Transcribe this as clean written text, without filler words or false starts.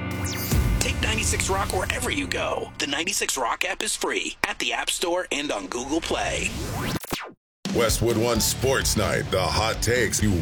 Take 96 Rock wherever you go. The 96 Rock app is free at the App Store and on Google Play. Westwood One Sports Night, the hot takes you